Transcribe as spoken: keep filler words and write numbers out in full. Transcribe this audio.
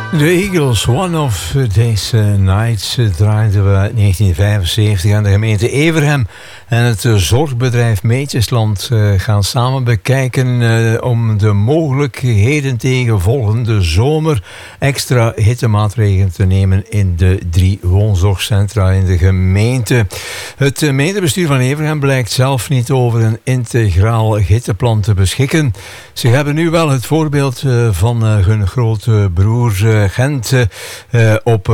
De Eagles, One of These Nights, draaiden we uit negentien vijfenzeventig aan de gemeente Everhem. En het zorgbedrijf Meetjesland gaan samen bekijken uh, om de mogelijkheden tegen volgende zomer extra hittemaatregelen te nemen in de drie woonzorgcentra in de gemeente. Het gemeentebestuur van Everhem blijkt zelf niet over een integraal hitteplan te beschikken. Ze hebben nu wel het voorbeeld uh, van uh, hun grote broer uh, Gent uh, op